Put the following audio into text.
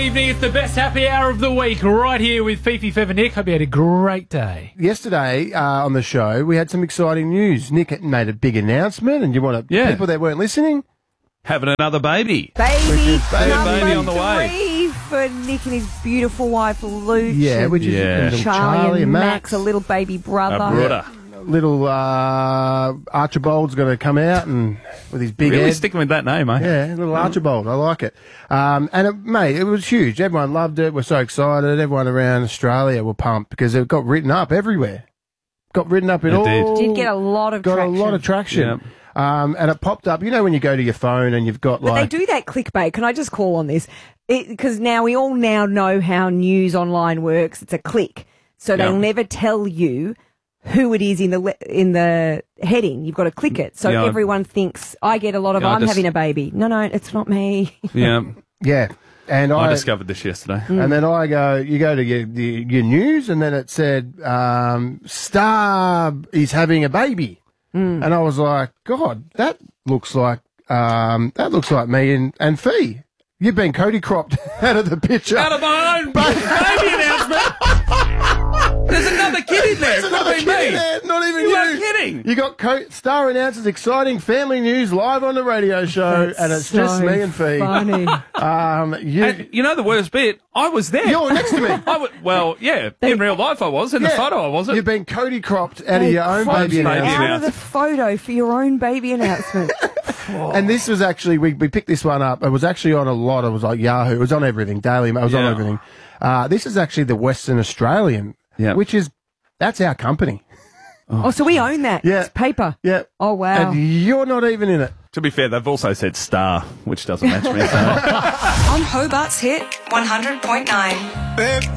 evening. It's the best happy hour of the week right here with Fifi, Fev and Nick. Hope you had a great day. Yesterday on the show, we had some exciting news. Nick had made a big announcement, and you want to people that weren't listening? Having another baby. Baby on the way. 3 for Nick and his beautiful wife, Luke. Yeah, which is little Charlie and Max, a little baby brother. A brother. Little Archibald's going to come out and with his big Really head. sticking with that name, eh? Yeah, little Archibald. I like it. And, it was huge. Everyone loved it. We're so excited. Everyone around Australia were pumped because it got written up everywhere. Got written up in all... Did get a lot of traction. Got a lot of traction. Yep. And it popped up. You know when you go to your phone and you've got But they do that clickbait. Can I just call on this? Because now we all know how news online works. It's a click. So they'll never tell you who it is in the heading. You've got to click it. So everyone thinks, I get a lot of, I'm having a baby. No, it's not me. Yeah. Yeah. And I discovered this yesterday. And then you go to your news, and then it said, Star is having a baby. And I was like, God, that looks like me and Fee. You've been Cody cropped out of the picture. Out of my own baby announcement. There's another kid in there. There's another kid in there. Not even you. You are kidding. You got Star announces exciting family news live on the radio show, and it's just me and Fee. Funny. And you know the worst bit? I was there. You're next to me. In real life I was. In the photo I wasn't. You've been Cody cropped out of your own baby announcement. Out of the photo for your own baby announcement. And this was actually, we picked this one up. It was actually on a lot. It was like Yahoo. It was on everything. Daily. It was on everything. This is actually the Western Australian, which is, that's our company. Oh, so we own that. Yeah. It's paper. Yeah. Oh, wow. And you're not even in it. To be fair, they've also said Star, which doesn't match me. So. On Hobart's Hit 100.9.